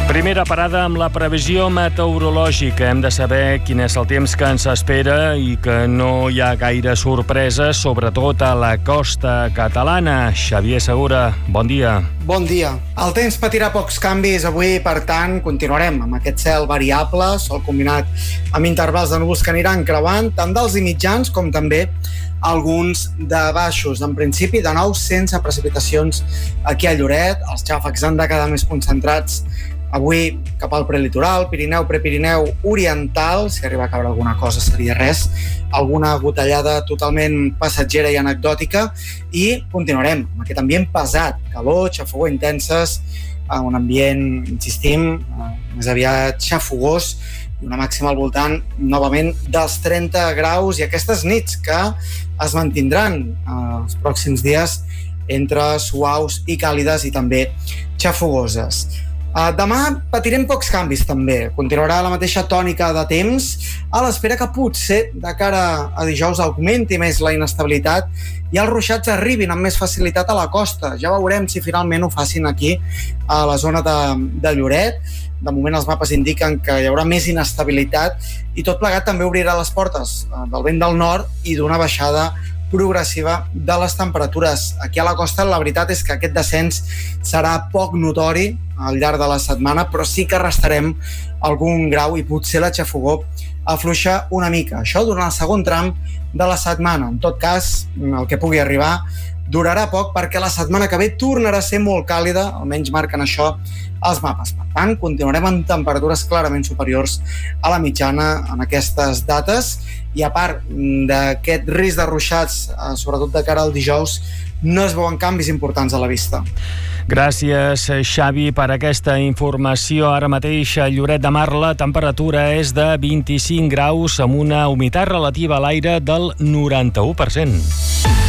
Primera parada amb la previsió meteorològica. Hem de saber quin és el temps que ens espera i que no hi ha gaire sorpreses, sobretot a la costa catalana. Xavier Segura, bon dia. Bon dia. El temps patirà pocs canvis avui, per tant, continuarem amb aquest cel variable, sol combinat amb intervals de núvols que aniran creuant, tant d'alts i mitjans com també alguns de baixos. En principi, de nou, sense precipitacions aquí a Lloret. Els xàfecs han de quedar més concentrats avui cap al prelitoral, Pirineu, Prepirineu, Oriental. Si arriba a caure alguna cosa seria res, alguna gotellada totalment passatgera i anecdòtica, i continuarem amb aquest ambient pesat, calor, xafogor intenses, un ambient, insistim, més aviat xafogós, i una màxima al voltant, novament, dels 30 graus, i aquestes nits que es mantindran els pròxims dies entre suaus i càlides i també xafogoses. Demà patirem pocs canvis també. Continuarà la mateixa tònica de temps, a l'espera que potser de cara a dijous augmenti més la inestabilitat i els ruixats arribin amb més facilitat a la costa. Ja veurem si finalment ho facin aquí a la zona de Lloret. De moment els mapes indiquen que hi haurà més inestabilitat i tot plegat també obrirà les portes del vent del nord i d'una baixada progressiva de les temperatures. Aquí a la costa la veritat és que aquest descens serà poc notori al llarg de la setmana, però sí que restarem algun grau i potser la xafogor afluixa una mica. Això durant el segon tram de la setmana. En tot cas, el que pugui arribar durarà poc perquè la setmana que ve tornarà a ser molt càlida, almenys marquen això els mapes. Per tant, continuarem amb temperatures clarament superiors a la mitjana en aquestes dates, i a part d'aquest risc de ruixats, sobretot de cara al dijous, no es veuen canvis importants a la vista. Gràcies, Xavi, per aquesta informació. Ara mateix a Lloret de Mar la temperatura és de 25 graus amb una humitat relativa a l'aire del 91%.